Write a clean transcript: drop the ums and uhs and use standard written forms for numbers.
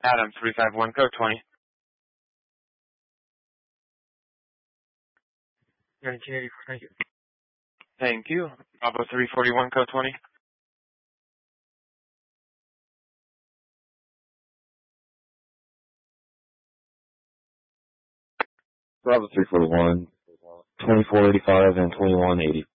Adam 351, code 20. 1984, thank you. Thank you. Bravo 341, code 20. Bravo 341, 2485 and 2180.